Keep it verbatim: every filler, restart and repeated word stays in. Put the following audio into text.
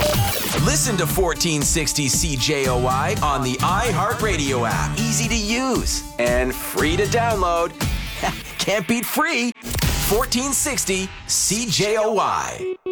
Listen to fourteen sixty C J O Y on the iHeartRadio app. Easy to use and free to download. Can't beat free. fourteen sixty C J O Y.